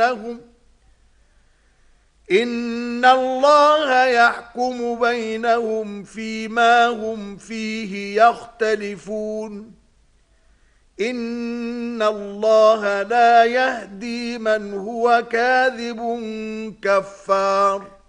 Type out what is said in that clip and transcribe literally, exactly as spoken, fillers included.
لهم إن الله يحكم بينهم فيما هم فيه يختلفون إن الله لا يهدي من هو كاذب كفار.